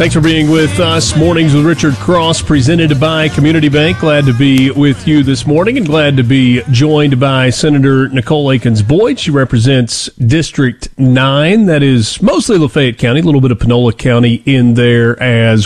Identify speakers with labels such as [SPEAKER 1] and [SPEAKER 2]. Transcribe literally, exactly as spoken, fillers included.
[SPEAKER 1] Thanks for being with us. Mornings with Richard Cross, presented by Community Bank. Glad to be with you this morning, and glad to be joined by Senator Nicole Akins-Boyd. She represents District nine. That is mostly Lafayette County, a little bit of Panola County in there as